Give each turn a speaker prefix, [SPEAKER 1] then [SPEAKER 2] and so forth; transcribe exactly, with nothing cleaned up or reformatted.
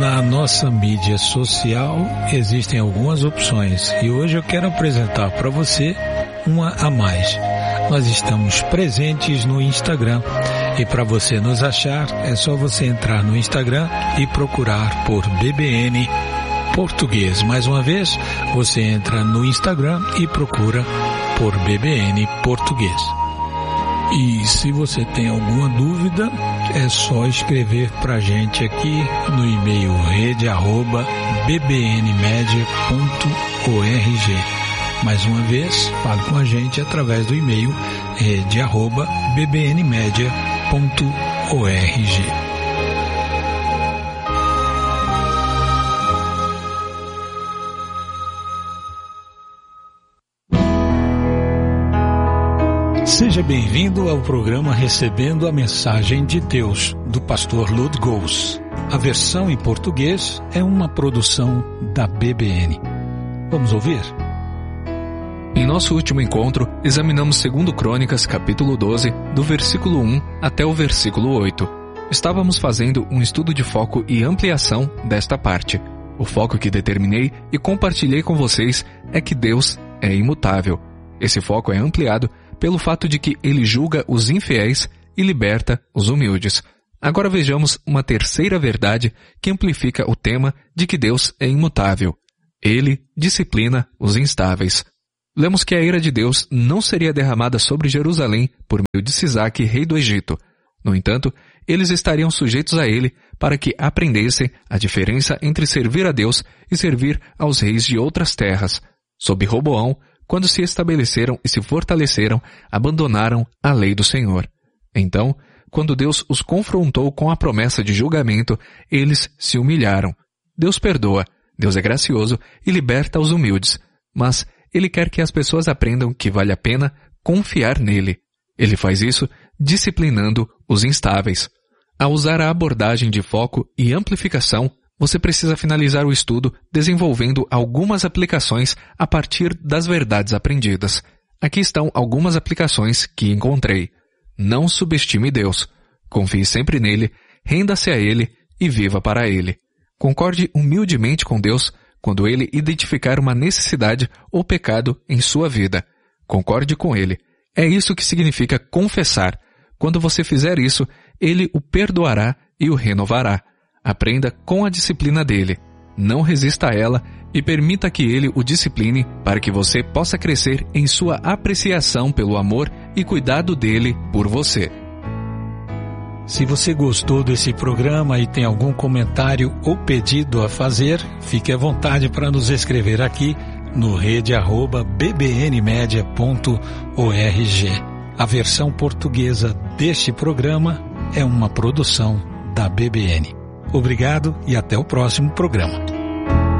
[SPEAKER 1] Na nossa mídia social existem algumas opções e hoje eu quero apresentar para você uma a mais. Nós estamos presentes no Instagram e para você nos achar é só você entrar no Instagram e procurar por B B N Português. Mais uma vez, você entra no Instagram e procura por B B N Português. E se você tem alguma dúvida, é só escrever pra gente aqui no e-mail rede arroba b b n media ponto org. Mais uma vez, fale com a gente através do e-mail rede arroba b b n media ponto org. Seja bem-vindo ao programa Recebendo a Mensagem de Deus, do pastor Lud Gous. A versão em português é uma produção da B B N. Vamos ouvir?
[SPEAKER 2] Em nosso último encontro, examinamos segundo Crônicas, capítulo doze, do versículo um até o versículo oito. Estávamos fazendo um estudo de foco e ampliação desta parte. O foco que determinei e compartilhei com vocês é que Deus é imutável. Esse foco é ampliado pelo fato de que ele julga os infiéis e liberta os humildes. Agora vejamos uma terceira verdade que amplifica o tema de que Deus é imutável. Ele disciplina os instáveis. Lemos que a ira de Deus não seria derramada sobre Jerusalém por meio de Sisaque, rei do Egito. No entanto, eles estariam sujeitos a ele para que aprendessem a diferença entre servir a Deus e servir aos reis de outras terras. Sob Roboão, quando se estabeleceram e se fortaleceram, abandonaram a lei do Senhor. Então, quando Deus os confrontou com a promessa de julgamento, eles se humilharam. Deus perdoa, Deus é gracioso e liberta os humildes, mas Ele quer que as pessoas aprendam que vale a pena confiar nele. Ele faz isso disciplinando os instáveis. Ao usar a abordagem de foco e amplificação, você precisa finalizar o estudo desenvolvendo algumas aplicações a partir das verdades aprendidas. Aqui estão algumas aplicações que encontrei. Não subestime Deus. Confie sempre nele, renda-se a ele e viva para ele. Concorde humildemente com Deus quando ele identificar uma necessidade ou pecado em sua vida. Concorde com ele. É isso que significa confessar. Quando você fizer isso, ele o perdoará e o renovará. Aprenda com a disciplina dele. Não resista a ela e permita que ele o discipline para que você possa crescer em sua apreciação pelo amor e cuidado dele por você.
[SPEAKER 1] Se você gostou desse programa e tem algum comentário ou pedido a fazer, fique à vontade para nos escrever aqui no rede arroba b b n media ponto org. A versão portuguesa deste programa é uma produção da B B N. Obrigado e até o próximo programa.